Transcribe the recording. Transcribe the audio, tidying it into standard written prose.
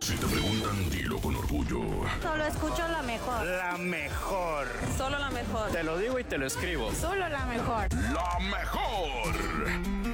Si te preguntan, dilo con orgullo. Solo escucho la mejor. La mejor. Solo la mejor. Te lo digo y te lo escribo. Solo la mejor. ¡La mejor!